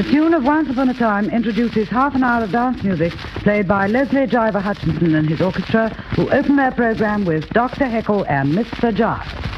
The tune of Once Upon a Time introduces half an hour of dance music played by Leslie Jiver Hutchinson and his orchestra, who open their program with Dr. Heckle and Mr. Jar.